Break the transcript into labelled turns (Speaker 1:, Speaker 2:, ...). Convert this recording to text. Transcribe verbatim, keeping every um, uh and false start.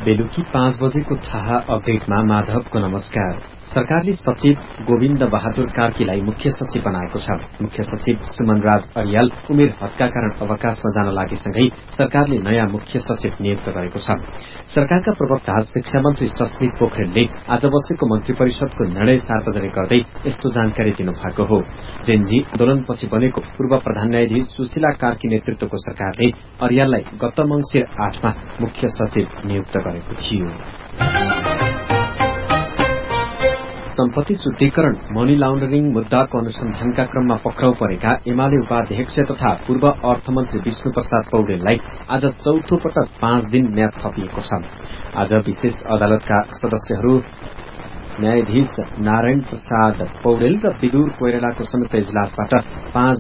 Speaker 1: बेलुकी पाँच बजेको थाहा अपडेटमा माधवको नमस्कार। सरकारले सचिव गोविन्द बहादुर कार्कीलाई मुख्य सचिव बनाएको छ। मुख्य सचिव सुमन राज अरियाल उमेर हदका कारण अवकाशमा जान लागेसँगै सरकारले नयाँ मुख्य सचिव नियुक्त गरेको छ। सरकारका प्रवक्ता शिक्षा मन्त्री सस्मित पोखरेलले आज बसेको मन्त्री परिषदको निर्णय सार्वजनिक गर्दै यस्तो जानकारी दिनुभएको हो। जेनजी आन्दोलनपछि बनेको पूर्व प्रधान न्यायाधीश सुशीला कार्की नेतृत्वको सरकारले अरियाललाई गत मंसिर आठमा मुख्य सचिव नियुक्त गरेको थियो। सम्पत्ति शुद्धिकरण मनी लाउन्डरिङ मुद्दाको अनुसन्धानका क्रममा पक्राउ परेका एमाले उपाध्यक्ष तथा पूर्व अर्थमन्त्री विष्णु प्रसाद पौडेललाई आज चौथो पटक पाँच दिन म्याद थपिएको छ। आज विशेष अदालतका सदस्यहरू न्यायाधीश नारायण प्रसाद पौडेल र विदुर कोइरालाको संयुक्त इजलासबाट पाँच